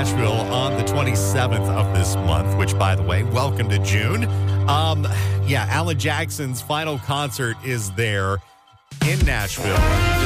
Nashville on the 27th of this month, which, by the way, welcome to June. Alan Jackson's final concert is there in Nashville.